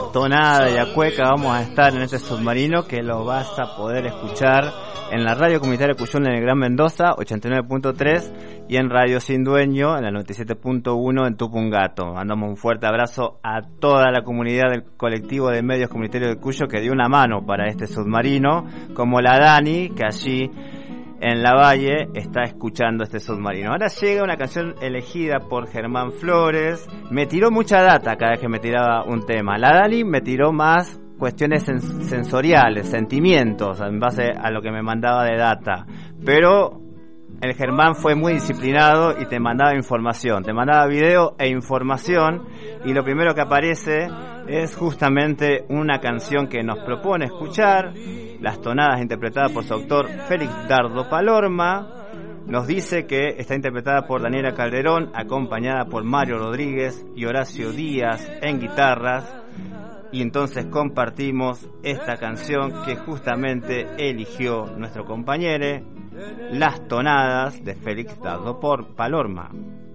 tonada y a cueca vamos a estar en este submarino que lo vas a poder escuchar en la radio comunitaria Cuyón en el Gran Mendoza 89.3 y en Radio Sin Dueño en la 97.1 en Tupungato. Mandamos un fuerte abrazo a toda la comunidad del colectivo de medios comunitarios de Cuyo que dio una mano para este submarino, como la Dani, que allí en la Valle está escuchando este submarino. Ahora llega una canción elegida por Germán Flores. Me tiró mucha data cada vez que me tiraba un tema. La Dani me tiró más cuestiones sensoriales, sentimientos, en base a lo que me mandaba de data. Pero el Germán fue muy disciplinado y te mandaba información. Te mandaba video e información. Y lo primero que aparece es justamente una canción que nos propone escuchar. Las tonadas interpretadas por su autor Félix Dardo Palorma. Nos dice que está interpretada por Daniela Calderón, acompañada por Mario Rodríguez y Horacio Díaz en guitarras. Y entonces compartimos esta canción que justamente eligió nuestro compañero, Las Tonadas de Félix Dardo por Palorma.